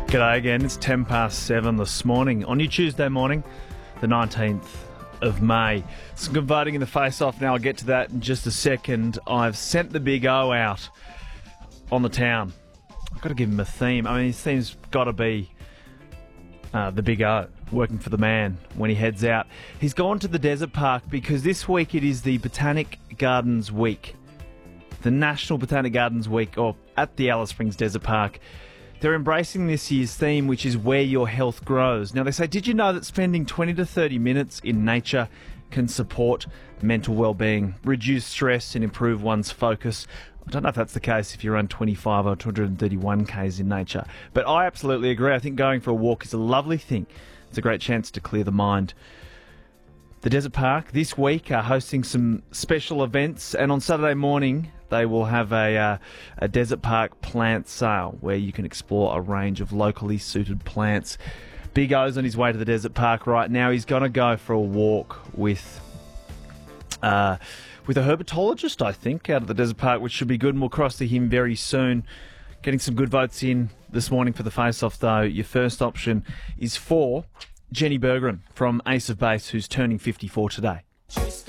G'day again, it's 7:10 this morning on your Tuesday morning, the 19th of May. Some good voting in the face-off now, I'll get to that in just a second. I've sent the Big O out on the town. I've got to give him a theme. I mean, his theme's got to be the Big O, working for the man when he heads out. He's gone to the Desert Park because this week it is the Botanic Gardens Week. The National Botanic Gardens Week, or at the Alice Springs Desert Park. They're embracing this year's theme, which is where your health grows. Now, they say, did you know that spending 20 to 30 minutes in nature can support mental well-being, reduce stress and improve one's focus? I don't know if that's the case if you run 25 or 231 Ks in nature. But I absolutely agree. I think going for a walk is a lovely thing. It's a great chance to clear the mind. The Desert Park this week are hosting some special events, and on Saturday morning they will have a Desert Park plant sale where you can explore a range of locally suited plants. Big O's on his way to the Desert Park right now. He's going to go for a walk with a herpetologist, I think, out of the Desert Park, which should be good, and we'll cross to him very soon. Getting some good votes in this morning for the face-off, though. Your first option is for Jenny Bergeron from Ace of Base, who's turning 54 today.